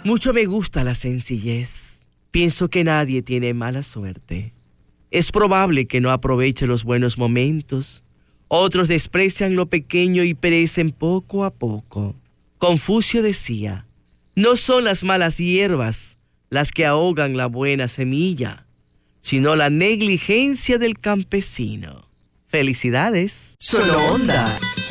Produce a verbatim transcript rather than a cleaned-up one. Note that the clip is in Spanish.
Mucho me gusta la sencillez. Pienso que nadie tiene mala suerte. Es probable que no aproveche los buenos momentos. Otros desprecian lo pequeño y perecen poco a poco. Confucio decía, no son las malas hierbas las que ahogan la buena semilla, sino la negligencia del campesino. ¡Felicidades! Solo Onda.